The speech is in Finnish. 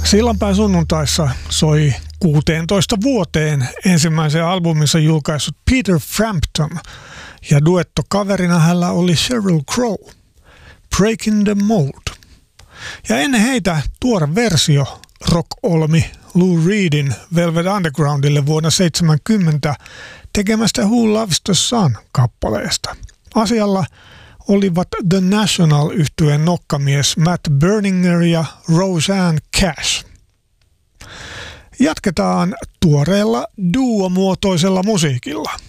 Sillanpään sunnuntaissa soi 16 vuoteen ensimmäisen albuminsa julkaissut Peter Frampton ja duettokaverina hänellä oli Sheryl Crow, Breaking the Mold. Ja ennen heitä tuore versio rock-olmi Lou Reedin Velvet Undergroundille vuonna 1970 tekemästä Who Loves the Sun -kappaleesta. Asialla olivat The National-yhtyeen nokkamies Matt Berninger ja Roseanne Cash. Jatketaan tuoreella duomuotoisella musiikilla.